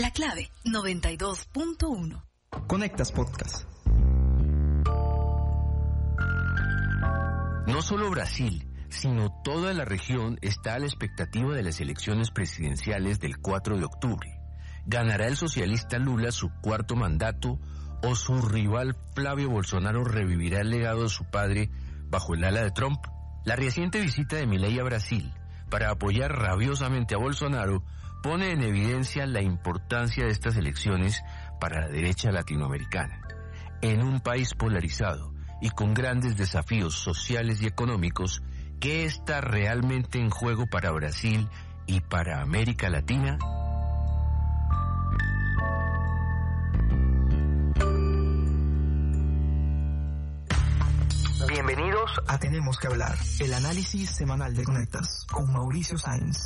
La Clave 92.1. Conectas Podcast. No solo Brasil, sino toda la región está a la expectativa de las elecciones presidenciales del 4 de octubre. ¿Ganará el socialista Lula su cuarto mandato o su rival Flavio Bolsonaro revivirá el legado de su padre bajo el ala de Trump? La reciente visita de Milei a Brasil para apoyar rabiosamente a Bolsonaro pone en evidencia la importancia de estas elecciones para la derecha latinoamericana. En un país polarizado y con grandes desafíos sociales y económicos, ¿qué está realmente en juego para Brasil y para América Latina? Bienvenidos a Tenemos que Hablar, el análisis semanal de Conectas, con Mauricio Sainz.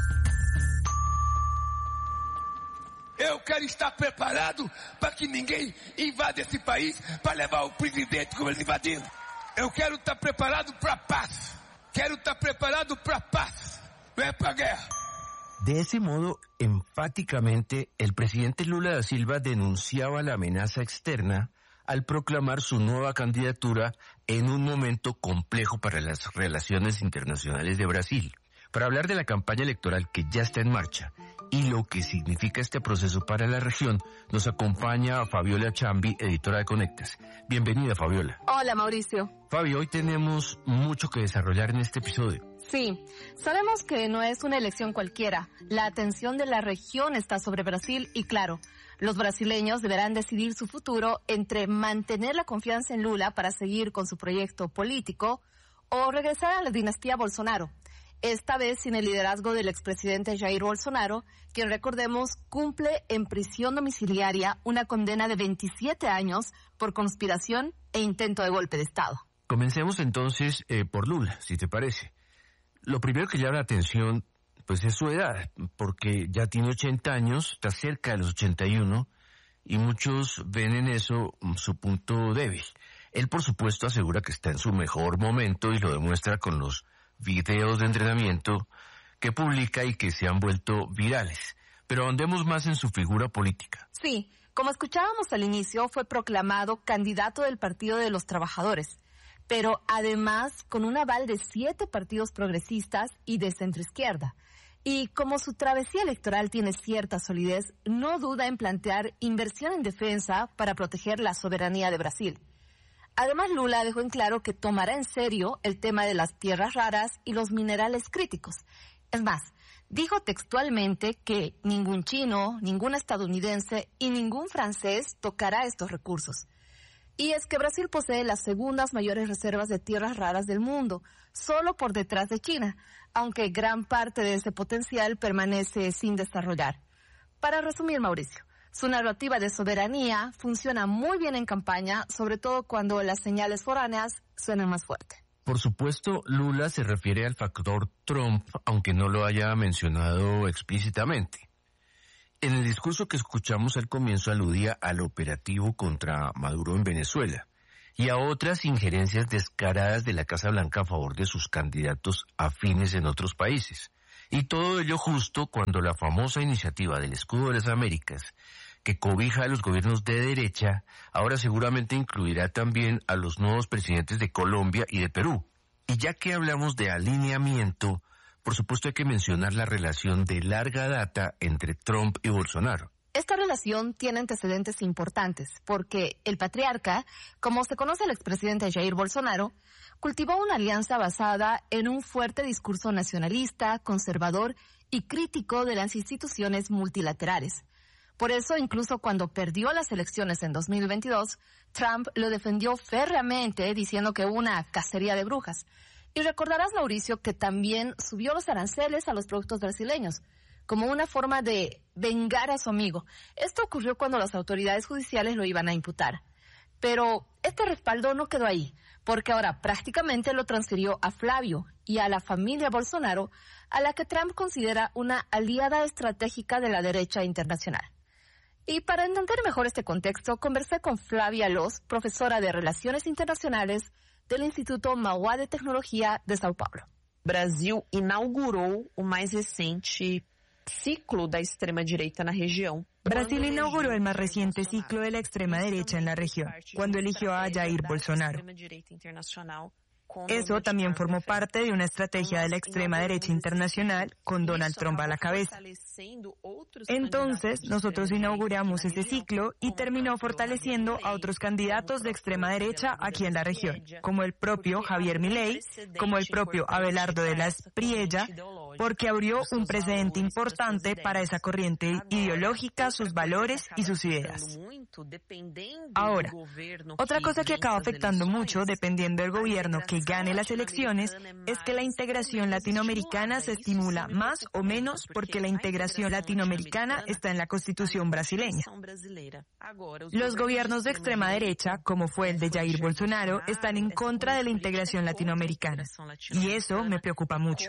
Eu quero estar preparado para que ninguém invada esse país para levar o presidente como eles invadiram. Eu quero estar preparado para a paz. Quero estar preparado para a paz, não é para a guerra. De ese modo, enfáticamente, el presidente Lula da Silva denunciaba la amenaza externa al proclamar su nueva candidatura en un momento complejo para las relaciones internacionales de Brasil. Para hablar de la campaña electoral que ya está en marcha y lo que significa este proceso para la región, nos acompaña Fabiola Chambi, editora de Conectas. Bienvenida, Fabiola. Hola, Mauricio. Fabio, hoy tenemos mucho que desarrollar en este episodio. Sí, sabemos que no es una elección cualquiera. La atención de la región está sobre Brasil y, claro, los brasileños deberán decidir su futuro entre mantener la confianza en Lula para seguir con su proyecto político o regresar a la dinastía Bolsonaro. Esta vez sin el liderazgo del expresidente Jair Bolsonaro, quien, recordemos, cumple en prisión domiciliaria una condena de 27 años por conspiración e intento de golpe de Estado. Comencemos entonces por Lula, si te parece. Lo primero que llama la atención, pues, es su edad, porque ya tiene 80 años, está cerca de los 81, y muchos ven en eso su punto débil. Él, por supuesto, asegura que está en su mejor momento y lo demuestra con los videos de entrenamiento que publica y que se han vuelto virales. Pero ahondemos más en su figura política. Sí, como escuchábamos al inicio, fue proclamado candidato del Partido de los Trabajadores, pero además con un aval de 7 partidos progresistas y de centroizquierda. Y como su travesía electoral tiene cierta solidez, no duda en plantear inversión en defensa para proteger la soberanía de Brasil. Además, Lula dejó en claro que tomará en serio el tema de las tierras raras y los minerales críticos. Es más, dijo textualmente que ningún chino, ningún estadounidense y ningún francés tocará estos recursos. Y es que Brasil posee las segundas mayores reservas de tierras raras del mundo, solo por detrás de China, aunque gran parte de ese potencial permanece sin desarrollar. Para resumir, Mauricio, su narrativa de soberanía funciona muy bien en campaña, sobre todo cuando las señales foráneas suenan más fuerte. Por supuesto, Lula se refiere al factor Trump, aunque no lo haya mencionado explícitamente. En el discurso que escuchamos al comienzo aludía al operativo contra Maduro en Venezuela y a otras injerencias descaradas de la Casa Blanca a favor de sus candidatos afines en otros países. Y todo ello justo cuando la famosa iniciativa del Escudo de las Américas, que cobija a los gobiernos de derecha, ahora seguramente incluirá también a los nuevos presidentes de Colombia y de Perú. Y ya que hablamos de alineamiento, por supuesto hay que mencionar la relación de larga data entre Trump y Bolsonaro. Esta relación tiene antecedentes importantes porque el patriarca, como se conoce al expresidente Jair Bolsonaro, cultivó una alianza basada en un fuerte discurso nacionalista, conservador y crítico de las instituciones multilaterales. Por eso, incluso cuando perdió las elecciones en 2022, Trump lo defendió férreamente diciendo que hubo una cacería de brujas. Y recordarás, Mauricio, que también subió los aranceles a los productos brasileños, como una forma de vengar a su amigo. Esto ocurrió cuando las autoridades judiciales lo iban a imputar. Pero este respaldo no quedó ahí, porque ahora prácticamente lo transfirió a Flavio y a la familia Bolsonaro, a la que Trump considera una aliada estratégica de la derecha internacional. Y para entender mejor este contexto, conversé con Flavia Loz, profesora de Relaciones Internacionales del Instituto Mauá de Tecnologia de São Paulo. Brasil inaugurou o mais recente ciclo da extrema-direita na região. Brasil inauguró el más reciente ciclo de la extrema derecha en la región, cuando eligió a Jair Bolsonaro. Eso también formó parte de una estrategia de la extrema derecha internacional con Donald Trump a la cabeza. Entonces, nosotros inauguramos ese ciclo y terminó fortaleciendo a otros candidatos de extrema derecha aquí en la región, como el propio Javier Milei, como el propio Abelardo de la Espriella, porque abrió un precedente importante para esa corriente ideológica, sus valores y sus ideas. Ahora, otra cosa que acaba afectando mucho, dependiendo del gobierno que gane las elecciones, es que la integración latinoamericana se estimula más o menos porque la integración latinoamericana está en la Constitución brasileña. Los gobiernos de extrema derecha, como fue el de Jair Bolsonaro, están en contra de la integración latinoamericana. Y eso me preocupa mucho,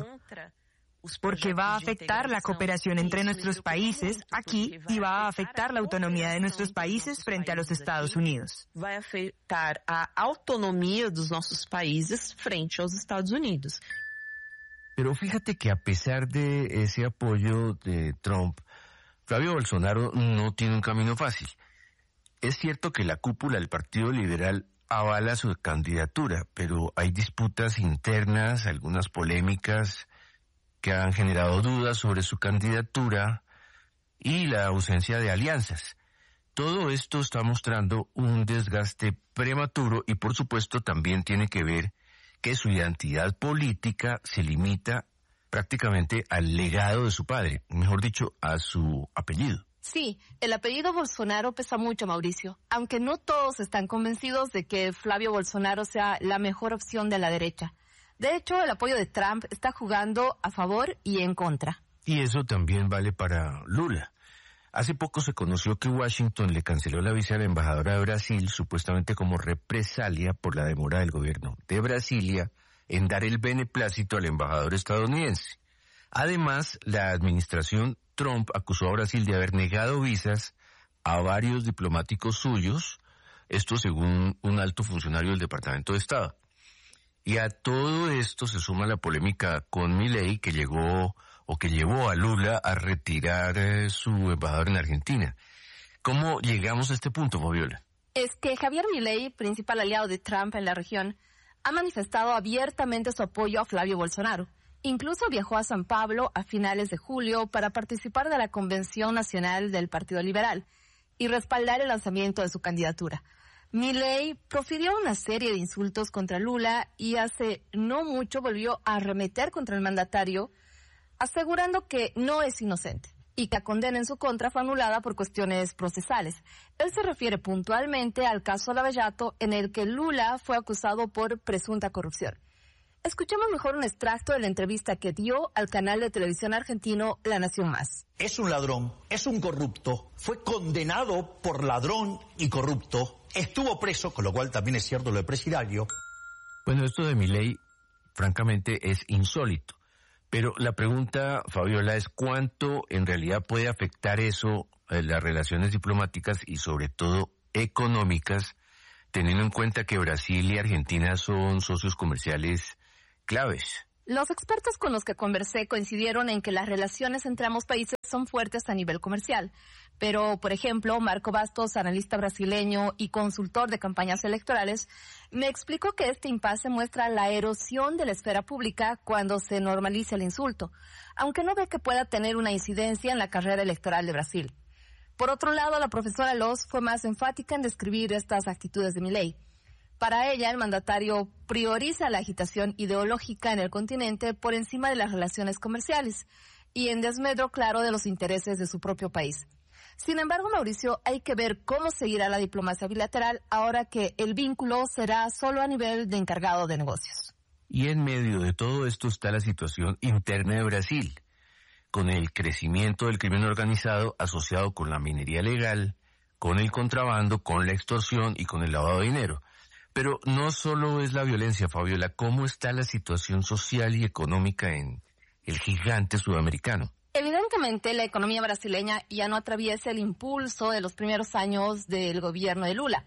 porque va a afectar la cooperación entre nuestros países aquí y va a afectar la autonomía de nuestros países frente a los Estados Unidos. Vai afetar a autonomia dos nossos países frente aos Estados Unidos. Pero fíjate que a pesar de ese apoyo de Trump, Flavio Bolsonaro no tiene un camino fácil. Es cierto que la cúpula del Partido Liberal avala su candidatura, pero hay disputas internas, algunas polémicas que han generado dudas sobre su candidatura y la ausencia de alianzas. Todo esto está mostrando un desgaste prematuro y por supuesto también tiene que ver que su identidad política se limita prácticamente al legado de su padre, mejor dicho, a su apellido. Sí, el apellido Bolsonaro pesa mucho, Mauricio, aunque no todos están convencidos de que Flavio Bolsonaro sea la mejor opción de la derecha. De hecho, el apoyo de Trump está jugando a favor y en contra. Y eso también vale para Lula. Hace poco se conoció que Washington le canceló la visa a la embajadora de Brasil, supuestamente como represalia por la demora del gobierno de Brasilia en dar el beneplácito al embajador estadounidense. Además, la administración Trump acusó a Brasil de haber negado visas a varios diplomáticos suyos, esto según un alto funcionario del Departamento de Estado. Y a todo esto se suma la polémica con Milei que llevó a Lula a retirar su embajador en Argentina. ¿Cómo llegamos a este punto, Fabiola? Es que Javier Milei, principal aliado de Trump en la región, ha manifestado abiertamente su apoyo a Flavio Bolsonaro. Incluso viajó a San Pablo a finales de julio para participar de la Convención Nacional del Partido Liberal y respaldar el lanzamiento de su candidatura. Milei profirió una serie de insultos contra Lula y hace no mucho volvió a arremeter contra el mandatario, asegurando que no es inocente y que la condena en su contra fue anulada por cuestiones procesales. Él se refiere puntualmente al caso Lava Jato, en el que Lula fue acusado por presunta corrupción. Escuchemos mejor un extracto de la entrevista que dio al canal de televisión argentino La Nación Más. Es un ladrón, es un corrupto, fue condenado por ladrón y corrupto, estuvo preso, con lo cual también es cierto lo de presidiario. Bueno, esto de Milei, francamente, es insólito. Pero la pregunta, Fabiola, es cuánto en realidad puede afectar eso las relaciones diplomáticas y sobre todo económicas, teniendo en cuenta que Brasil y Argentina son socios comerciales claves. Los expertos con los que conversé coincidieron en que las relaciones entre ambos países son fuertes a nivel comercial. Pero, por ejemplo, Marco Bastos, analista brasileño y consultor de campañas electorales, me explicó que este impasse muestra la erosión de la esfera pública cuando se normaliza el insulto, aunque no ve que pueda tener una incidencia en la carrera electoral de Brasil. Por otro lado, la profesora Loz fue más enfática en describir estas actitudes de Milei. Para ella, el mandatario prioriza la agitación ideológica en el continente por encima de las relaciones comerciales y en desmedro claro de los intereses de su propio país. Sin embargo, Mauricio, hay que ver cómo seguirá la diplomacia bilateral ahora que el vínculo será solo a nivel de encargado de negocios. Y en medio de todo esto está la situación interna de Brasil, con el crecimiento del crimen organizado asociado con la minería legal, con el contrabando, con la extorsión y con el lavado de dinero. Pero no solo es la violencia, Fabiola, ¿cómo está la situación social y económica en el gigante sudamericano? Evidentemente, la economía brasileña ya no atraviesa el impulso de los primeros años del gobierno de Lula,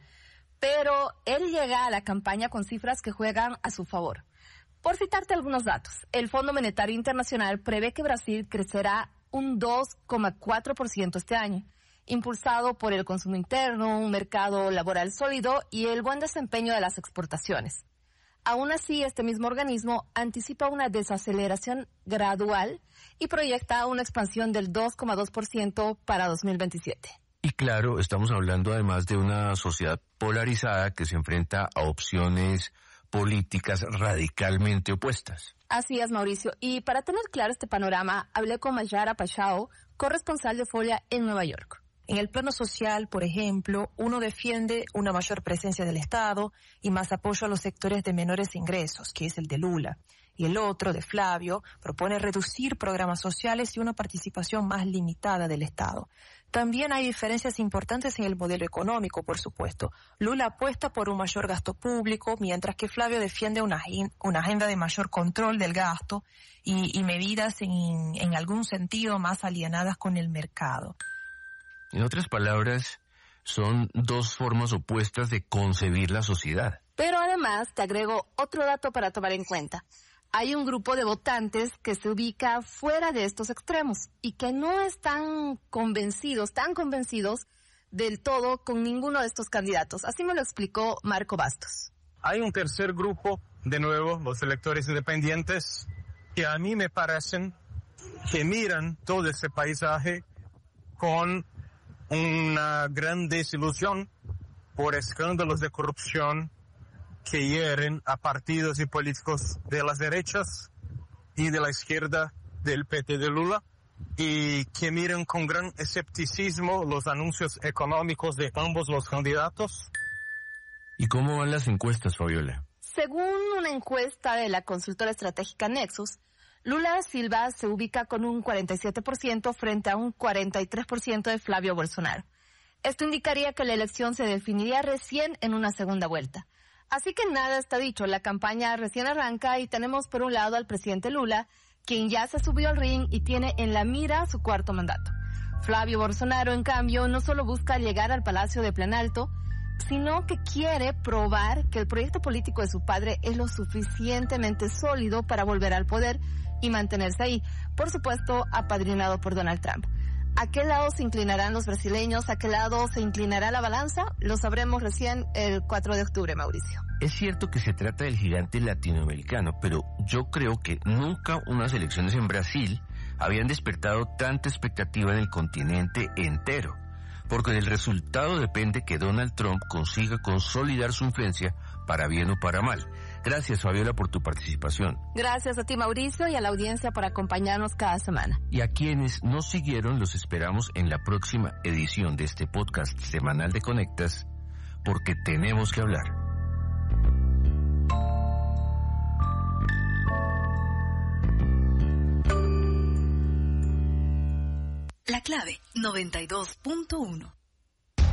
pero él llega a la campaña con cifras que juegan a su favor. Por citarte algunos datos, el Fondo Monetario Internacional prevé que Brasil crecerá un 2,4% este año, impulsado por el consumo interno, un mercado laboral sólido y el buen desempeño de las exportaciones. Aún así, este mismo organismo anticipa una desaceleración gradual y proyecta una expansión del 2,2% para 2027. Y claro, estamos hablando además de una sociedad polarizada que se enfrenta a opciones políticas radicalmente opuestas. Así es, Mauricio. Y para tener claro este panorama, hablé con Mayara Pachao, corresponsal de Folia en Nueva York. En el plano social, por ejemplo, uno defiende una mayor presencia del Estado y más apoyo a los sectores de menores ingresos, que es el de Lula. Y el otro, de Flavio, propone reducir programas sociales y una participación más limitada del Estado. También hay diferencias importantes en el modelo económico, por supuesto. Lula apuesta por un mayor gasto público, mientras que Flavio defiende una agenda de mayor control del gasto y medidas en algún sentido más alienadas con el mercado. En otras palabras, son dos formas opuestas de concebir la sociedad. Pero además, te agrego otro dato para tomar en cuenta. Hay un grupo de votantes que se ubica fuera de estos extremos y que no están convencidos del todo con ninguno de estos candidatos. Así me lo explicó Marco Bastos. Hay un tercer grupo, de nuevo, los electores independientes, que a mí me parecen que miran todo ese paisaje con una gran desilusión por escándalos de corrupción que hieren a partidos y políticos de las derechas y de la izquierda del PT de Lula, y que miran con gran escepticismo los anuncios económicos de ambos los candidatos. ¿Y cómo van las encuestas, Fabiola? Según una encuesta de la consultora estratégica Nexus, Lula da Silva se ubica con un 47% frente a un 43% de Flavio Bolsonaro. Esto indicaría que la elección se definiría recién en una segunda vuelta. Así que nada está dicho, la campaña recién arranca y tenemos por un lado al presidente Lula, quien ya se subió al ring y tiene en la mira su cuarto mandato. Flavio Bolsonaro, en cambio, no solo busca llegar al Palacio de Planalto, sino que quiere probar que el proyecto político de su padre es lo suficientemente sólido para volver al poder y mantenerse ahí, por supuesto, apadrinado por Donald Trump. ¿A qué lado se inclinarán los brasileños? ¿A qué lado se inclinará la balanza? Lo sabremos recién el 4 de octubre, Mauricio. Es cierto que se trata del gigante latinoamericano, pero yo creo que nunca unas elecciones en Brasil habían despertado tanta expectativa en el continente entero, porque del resultado depende que Donald Trump consiga consolidar su influencia para bien o para mal. Gracias, Fabiola, por tu participación. Gracias a ti, Mauricio, y a la audiencia por acompañarnos cada semana. Y a quienes nos siguieron, los esperamos en la próxima edición de este podcast semanal de Conectas, porque tenemos que hablar. La clave 92.1